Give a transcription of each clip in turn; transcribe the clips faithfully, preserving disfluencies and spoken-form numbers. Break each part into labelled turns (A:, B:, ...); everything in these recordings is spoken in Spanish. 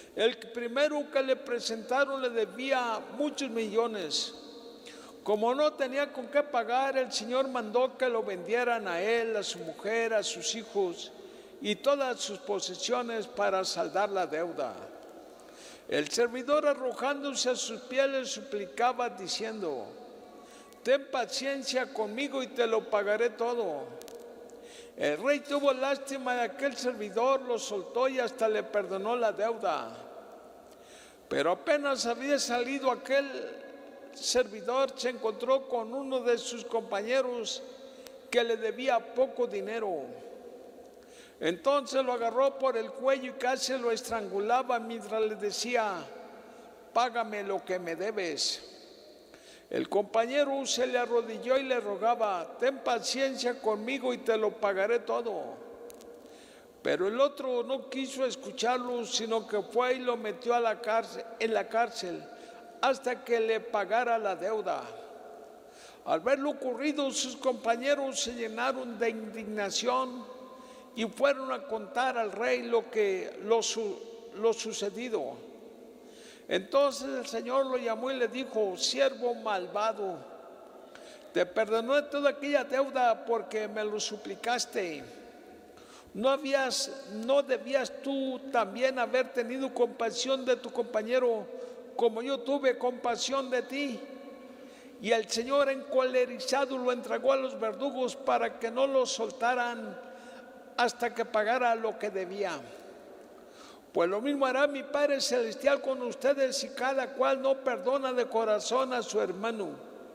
A: El primero que le presentaron le debía muchos millones. Como no tenía con qué pagar, el Señor mandó que lo vendieran a él, a su mujer, a sus hijos y todas sus posesiones para saldar la deuda. El servidor, arrojándose a sus pies, le suplicaba diciendo: ten paciencia conmigo y te lo pagaré todo. El rey tuvo lástima de aquel servidor, lo soltó y hasta le perdonó la deuda. Pero apenas había salido aquel servidor, se encontró con uno de sus compañeros que le debía poco dinero. Entonces lo agarró por el cuello y casi lo estrangulaba mientras le decía: págame lo que me debes. El compañero se le arrodilló y le rogaba: ten paciencia conmigo y te lo pagaré todo. Pero el otro no quiso escucharlo, sino que fue y lo metió a la cárcel, en la cárcel hasta que le pagara la deuda. Al ver lo ocurrido, sus compañeros se llenaron de indignación y fueron a contar al rey lo que lo, lo sucedido. Entonces el Señor lo llamó y le dijo: siervo malvado, te perdoné toda aquella deuda porque me lo suplicaste. ¿No habías, no debías tú también haber tenido compasión de tu compañero como yo tuve compasión de ti? Y el Señor, encolerizado, lo entregó a los verdugos para que no lo soltaran hasta que pagara lo que debía. Pues lo mismo hará mi Padre Celestial con ustedes si cada cual no perdona de corazón a su hermano.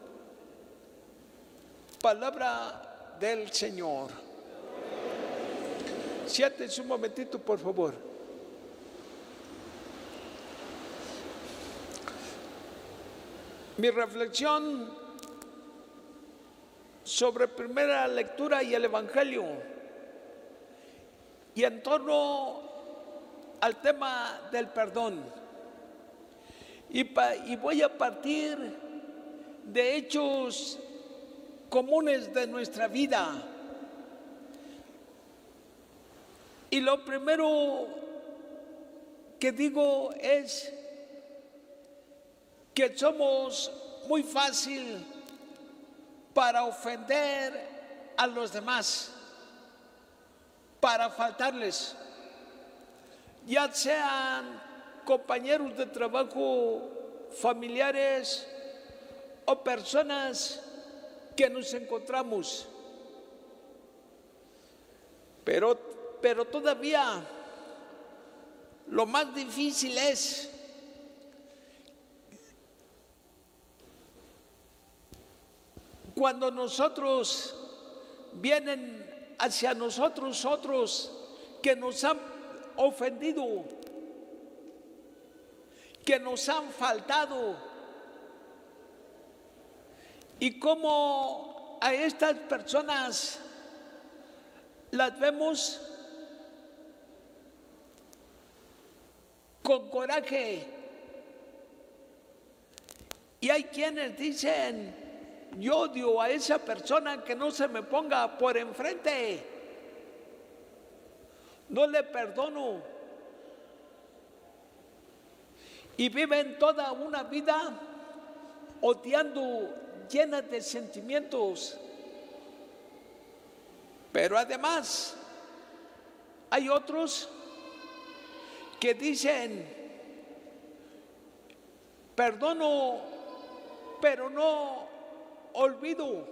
A: Palabra del Señor. Siéntense un momentito, por favor. Mi reflexión sobre primera lectura y el Evangelio, y en torno al tema del perdón. Y, pa, y voy a partir de hechos comunes de nuestra vida. Y lo primero que digo es que somos muy fácil para ofender a los demás, para faltarles, ya sean compañeros de trabajo, familiares o personas que nos encontramos. Pero, pero todavía lo más difícil es cuando nosotros vienen hacia nosotros otros que nos han ofendido, que nos han faltado, y cómo a estas personas las vemos con coraje. Y hay quienes dicen: yo odio a esa persona, que no se me ponga por enfrente, no le perdono. Y viven toda una vida odiando, llenas de sentimientos. Pero además hay otros que dicen: perdono, pero no olvido.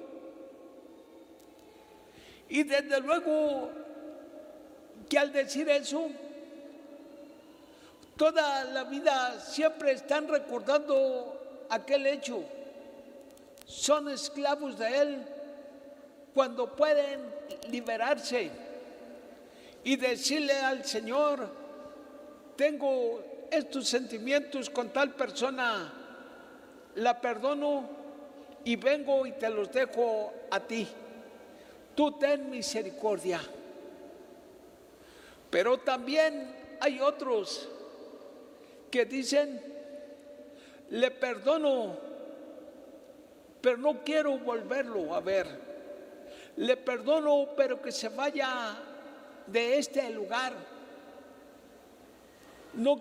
A: Y desde luego que al decir eso, toda la vida siempre están recordando aquel hecho. Son esclavos de él cuando pueden liberarse y decirle al Señor: tengo estos sentimientos con tal persona, la perdono y vengo y te los dejo a ti. Tú ten misericordia. Pero también hay otros que dicen: le perdono, pero no quiero volverlo a ver. Le perdono, pero que se vaya de este lugar. No